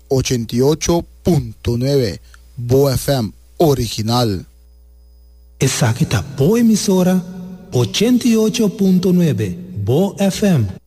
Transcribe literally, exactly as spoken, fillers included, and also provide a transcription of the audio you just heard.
ochenta y ocho punto nueve Bo F M original. Esa que tapó emisora ochenta y ocho punto nueve Bo F M.